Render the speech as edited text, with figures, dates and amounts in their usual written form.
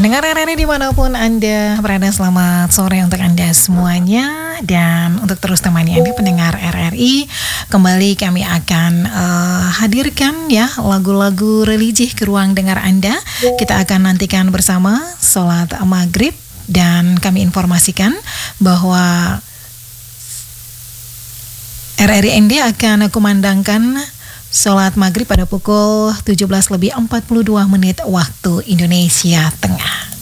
Pendengar RRI dimanapun Anda berada, selamat sore untuk Anda semuanya. Dan untuk terus temani Anda pendengar RRI, kembali kami akan hadirkan ya lagu-lagu religi ke ruang dengar Anda. Kita akan nantikan bersama sholat maghrib. Dan kami informasikan bahwa RRI ND akan kumandangkan sholat maghrib pada pukul 17:42 waktu Indonesia Tengah.